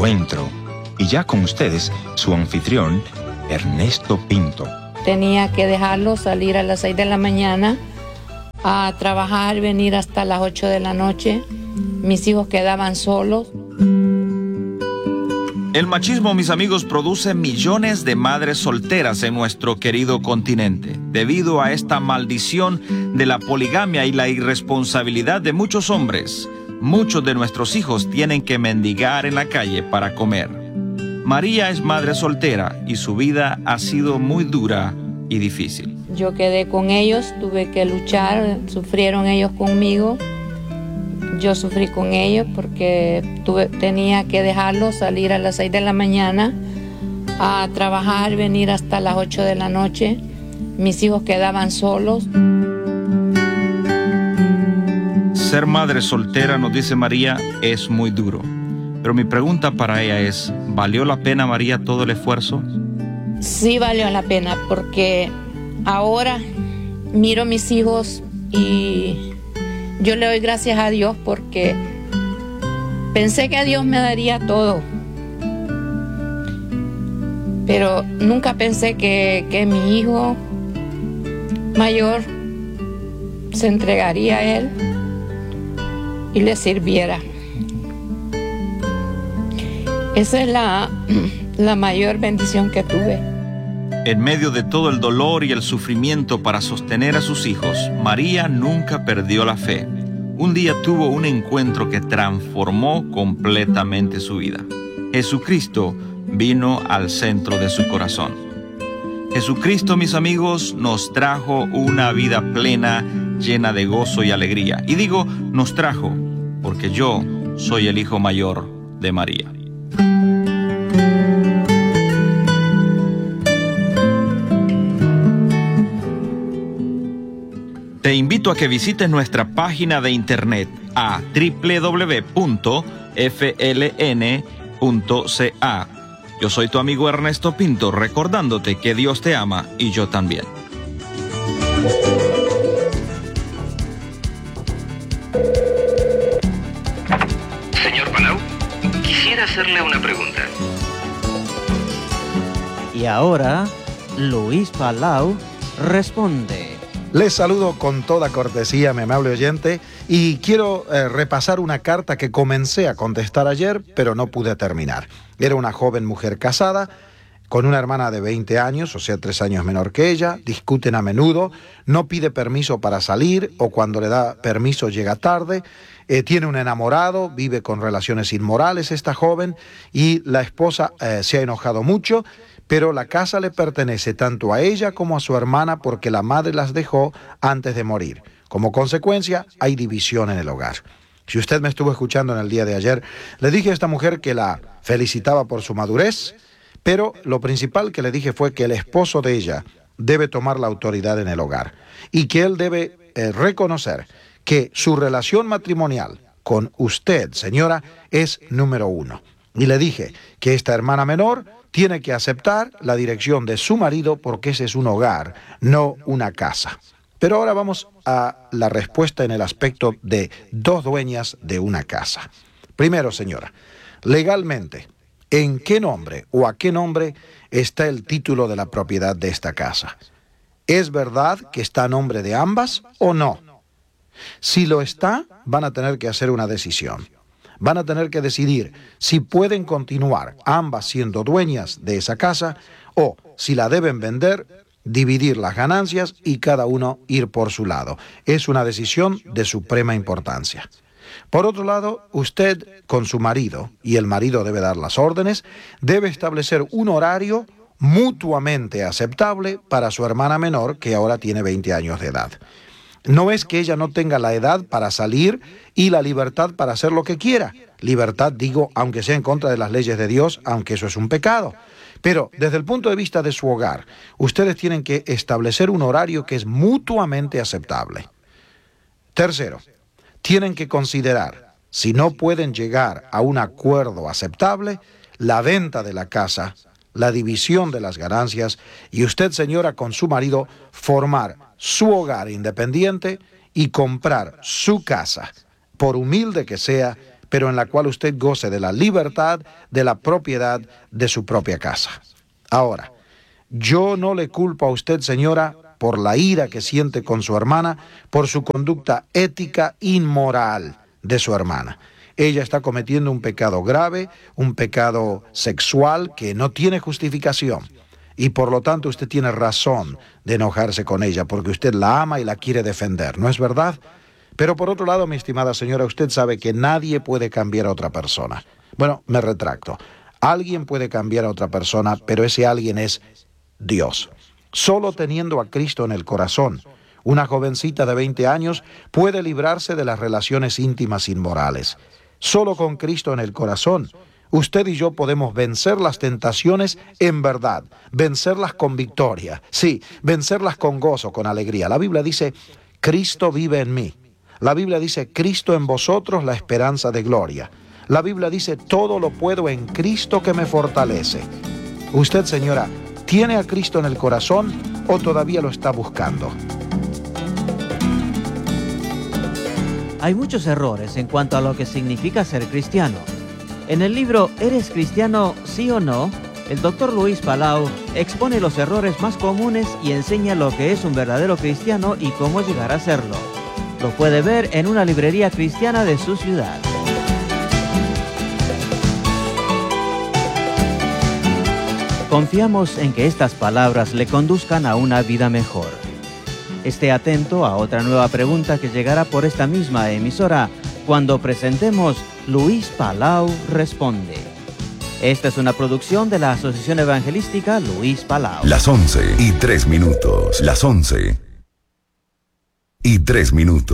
encuentro. Y ya con ustedes, su anfitrión, Ernesto Pinto. Tenía que dejarlo salir a las 6 de la mañana a trabajar, venir hasta las 8 de la noche. Mis hijos quedaban solos. El machismo, mis amigos, produce millones de madres solteras en nuestro querido continente. Debido a esta maldición de la poligamia y la irresponsabilidad de muchos hombres, muchos de nuestros hijos tienen que mendigar en la calle para comer. María es madre soltera y su vida ha sido muy dura y difícil. Yo quedé con ellos, tuve que luchar, sufrieron ellos conmigo. Yo sufrí con ellos porque tenía que dejarlos salir a las 6 de la mañana a trabajar, venir hasta las 8 de la noche. Mis hijos quedaban solos. Ser madre soltera, nos dice María, es muy duro. Pero mi pregunta para ella es, ¿valió la pena, María, todo el esfuerzo? Sí valió la pena porque ahora miro a mis hijos y yo le doy gracias a Dios porque pensé que a Dios me daría todo. Pero nunca pensé que mi hijo mayor se entregaría a Él y le sirviera. Esa es la mayor bendición que tuve. En medio de todo el dolor y el sufrimiento para sostener a sus hijos, María nunca perdió la fe. Un día tuvo un encuentro que transformó completamente su vida. Jesucristo vino al centro de su corazón. Jesucristo, mis amigos, nos trajo una vida plena, llena de gozo y alegría. Y digo, nos trajo, porque yo soy el hijo mayor de María. Te invito a que visites nuestra página de internet a www.fln.ca. Yo soy tu amigo Ernesto Pinto, recordándote que Dios te ama y yo también. Señor Palau, quisiera hacerle una pregunta. Y ahora, Luis Palau responde. Les saludo con toda cortesía, mi amable oyente, y quiero repasar una carta que comencé a contestar ayer, pero no pude terminar. Era una joven mujer casada, con una hermana de 20 años, o sea, 3 años menor que ella, discuten a menudo, no pide permiso para salir, o cuando le da permiso llega tarde, tiene un enamorado, vive con relaciones inmorales esta joven, y la esposa se ha enojado mucho, pero la casa le pertenece tanto a ella como a su hermana porque la madre las dejó antes de morir. Como consecuencia, hay división en el hogar. Si usted me estuvo escuchando en el día de ayer, le dije a esta mujer que la felicitaba por su madurez, pero lo principal que le dije fue que el esposo de ella debe tomar la autoridad en el hogar y que él debe reconocer que su relación matrimonial con usted, señora, es número 1. Y le dije que esta hermana menor tiene que aceptar la dirección de su marido porque ese es un hogar, no una casa. Pero ahora vamos a la respuesta en el aspecto de 2 dueñas de una casa. Primero, señora, legalmente, ¿en qué nombre o a qué nombre está el título de la propiedad de esta casa? ¿Es verdad que está a nombre de ambas o no? Si lo está, van a tener que hacer una decisión. Van a tener que decidir si pueden continuar ambas siendo dueñas de esa casa o si la deben vender, dividir las ganancias y cada uno ir por su lado. Es una decisión de suprema importancia. Por otro lado, usted con su marido, y el marido debe dar las órdenes, debe establecer un horario mutuamente aceptable para su hermana menor que ahora tiene 20 años de edad. No es que ella no tenga la edad para salir y la libertad para hacer lo que quiera. Libertad, digo, aunque sea en contra de las leyes de Dios, aunque eso es un pecado. Pero desde el punto de vista de su hogar, ustedes tienen que establecer un horario que es mutuamente aceptable. Tercero, tienen que considerar, si no pueden llegar a un acuerdo aceptable, la venta de la casa, la división de las ganancias y usted, señora, con su marido, formar su hogar independiente y comprar su casa, por humilde que sea, pero en la cual usted goce de la libertad, de la propiedad de su propia casa. Ahora, yo no le culpo a usted, señora, por la ira que siente con su hermana, por su conducta ética inmoral de su hermana. Ella está cometiendo un pecado grave, un pecado sexual que no tiene justificación. Y por lo tanto usted tiene razón de enojarse con ella, porque usted la ama y la quiere defender, ¿no es verdad? Pero por otro lado, mi estimada señora, usted sabe que nadie puede cambiar a otra persona. Bueno, me retracto. Alguien puede cambiar a otra persona, pero ese alguien es Dios. Solo teniendo a Cristo en el corazón, una jovencita de 20 años puede librarse de las relaciones íntimas inmorales. Solo con Cristo en el corazón, usted y yo podemos vencer las tentaciones en verdad, vencerlas con victoria, sí, vencerlas con gozo, con alegría. La Biblia dice, Cristo vive en mí. La Biblia dice, Cristo en vosotros, la esperanza de gloria. La Biblia dice, todo lo puedo en Cristo que me fortalece. Usted, señora, ¿tiene a Cristo en el corazón o todavía lo está buscando? Hay muchos errores en cuanto a lo que significa ser cristiano. En el libro ¿Eres cristiano, sí o no?, el Dr. Luis Palau expone los errores más comunes y enseña lo que es un verdadero cristiano y cómo llegar a serlo. Lo puede ver en una librería cristiana de su ciudad. Confiamos en que estas palabras le conduzcan a una vida mejor. Esté atento a otra nueva pregunta que llegará por esta misma emisora cuando presentemos Luis Palau Responde. Esta es una producción de la Asociación Evangelística Luis Palau. Las 11:03. Las 11:03.